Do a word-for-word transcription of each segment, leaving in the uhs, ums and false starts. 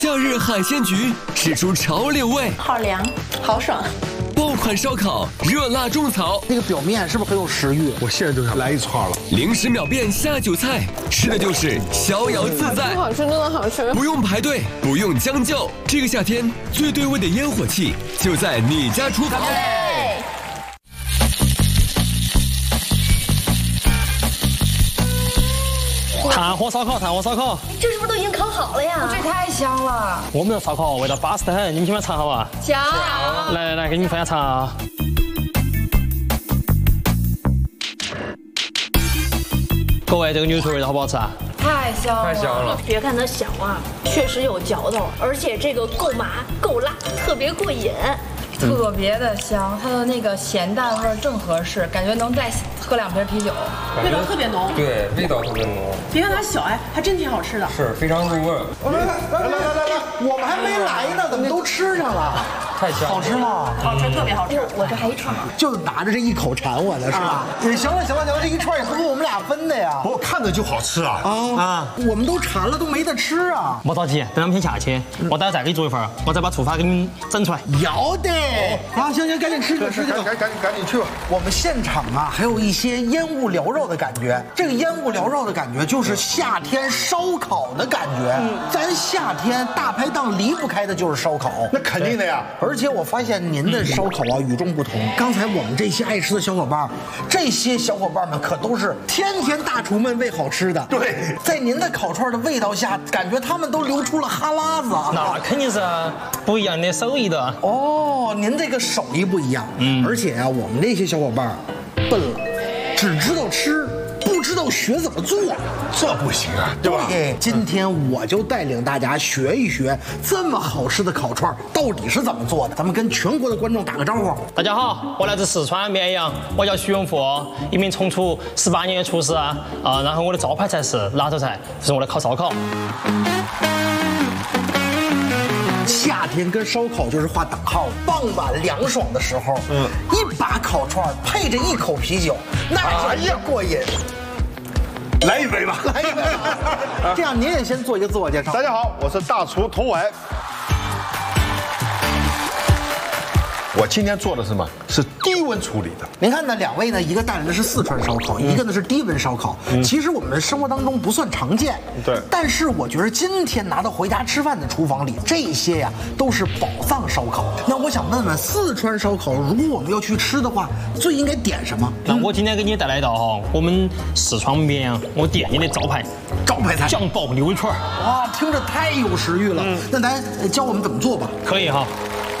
夏日海鲜局使出潮流味， 好凉，好爽。 爆款烧烤，热辣种草， 那个表面是不是很有食欲？ 我现在就想来一串了。 零食秒变下酒菜，吃的就是逍遥自在。 好吃，真的好吃。 不用排队，不用将就，这个夏天最对味的烟火气就在你家厨房。 炭火烧烤，炭火烧烤， 这是不是都已经烤好了呀？ 这太香了！ 我们的烧烤味道巴适得很，你们喜欢尝好吧？ 香！ 来来来，给你们分享尝啊！各位，这个牛腿味道好不好吃啊？ 太香了， 太香了！ 别看它小啊，确实有嚼头，而且这个够麻够辣，特别过瘾。 特别的香，它的那个咸淡味正合适，感觉能再喝两瓶啤酒。 味道特别浓， 对，味道特别浓。 别看它小，哎，还真挺好吃的。 是非常入味。 来来来来来来，我们还没来呢，怎么都吃上了？ 太香了， 好吃吗？ 好吃，特别好吃。 我这还一串， 就拿着这一口馋我呢，是吧？也行了行了行了，这一串也不够我们俩分的呀。 我看着就好吃啊！ 啊啊！我们都馋了，都没得吃啊！ 莫着急，等他们先下去，我待会再给你做一份，我再把做法给你们整出来。 要得啊！行行，赶紧吃去吃去， 赶赶赶紧赶紧去吧！ 我们现场啊，还有一些烟雾缭绕的感觉。这个烟雾缭绕的感觉，就是夏天烧烤的感觉。咱夏天大排档离不开的就是烧烤， 那肯定的呀。 而且我发现您的烧烤啊与众不同。刚才我们这些爱吃的小伙伴，这些小伙伴们可都是天天大厨们喂好吃的。 对， 在您的烤串的味道下，感觉他们都流出了哈喇子啊。 那肯定是不一样的手艺的。 哦，您这个手艺不一样。嗯，而且啊，我们这些小伙伴笨了，只知道吃，不知道学怎么做。 这不行啊，对吧？ 对，今天我就带领大家学一学这么好吃的烤串到底是怎么做的。咱们跟全国的观众打个招呼。 大家好，我来自四川绵阳，我叫徐永富，一名从厨十八年的厨师啊。啊，然后我的招牌菜是拿手菜，就是我的烤烧烤。 夏天跟烧烤就是划等号。傍晚凉爽的时候，嗯，一把烤串配着一口啤酒，那哎呀过瘾。 来一杯吧， 来一杯吧。这样您也先做一个自我介绍。 大家好，我是大厨童伟。我今天做的是什么？是低温处理的。 您看呢，两位呢，一个带来的是四川烧烤，一个呢是低温烧烤。其实我们生活当中不算常见， 对。 但是我觉得今天拿到回家吃饭的厨房里，这些呀都是宝藏烧烤。那我想问问，四川烧烤如果我们要去吃的话，最应该点什么？ 那我今天给你带来一道哈，我们四川绵阳我店里的招牌招牌菜酱爆牛肉串。 哇，听着太有食欲了。那咱教我们怎么做吧？ 可以哈。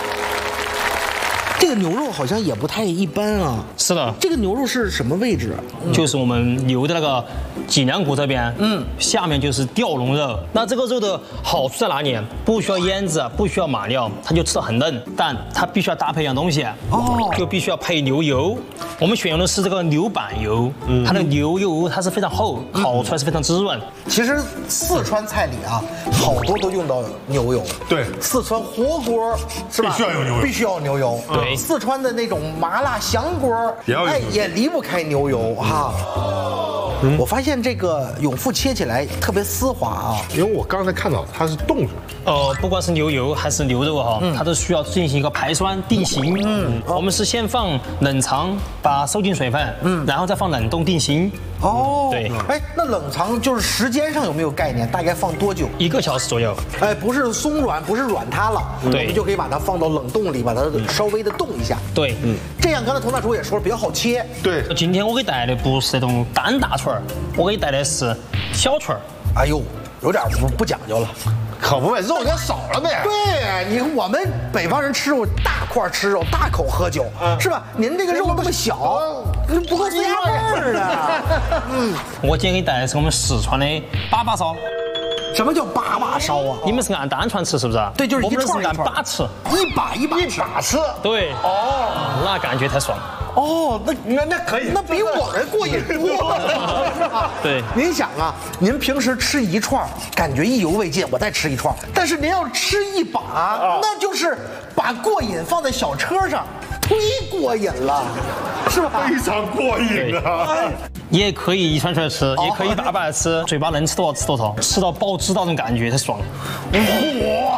这个牛肉好像也不太一般啊。 是的， 这个牛肉是什么位置？ 嗯、就是我们牛的那个脊梁骨这边，嗯，下面就是吊龙肉。那这个肉的好处在哪里？不需要腌制，不需要码料，它就吃得很嫩。但它必须要搭配一样东西，哦，就必须要配牛油。我们选用的是这个牛板油，嗯、它的牛油它是非常厚，烤出来是非常滋润。 其实四川菜里啊，好多都用到牛油。 对， 四川火锅是吧？ 必须要有牛油， 必须要牛油。 对。 四川的那种麻辣香锅，哎，也离不开牛油哈。嗯、我发现这个永富切起来特别丝滑啊， 因为我刚才看到它是冻着的。 呃，不管是牛油还是牛肉哈，嗯、它都需要进行一个排酸定型。嗯，我们是先放冷藏，把收进水分，嗯，然后再放冷冻定型。 哦， 对， 哎，那冷藏就是时间上有没有概念？大概放多久？ 一个小时左右。 哎，不是松软，不是软塌了， 对， 我们就可以把它放到冷冻里，把它稍微的冻一下。 对，嗯， 这样刚才佟大厨也说了，比较好切。 对， 今天我给带来的不是那种单大串儿，我给你带来的是小串儿。 哎呦，有点不不讲究了。 可不呗，肉有点少了呗。 对你，我们北方人吃肉大块吃肉，大口喝酒，嗯、是吧？您这个肉那么小，不够滋味儿的。 嗯，我今天给你带来的是我们四川的粑粑烧。 什么叫粑粑烧啊？ 你们是按单串吃是不是？ 对，就是一串一串。按把吃， 一把一把一把吃。 对。哦，那感觉太爽。 哦，那那那可以， 那比我们过瘾多了，是吧？ 对， 您想啊，您平时吃一串，感觉意犹未尽，我再吃一串，但是您要吃一把，啊、那就是把过瘾放在小车上，忒过瘾了，是吧？ 非常过瘾啊！ 也可以一串串吃，也可以大把吃，嘴巴能吃多少吃多少，吃到饱知道那种感觉才爽。 哇！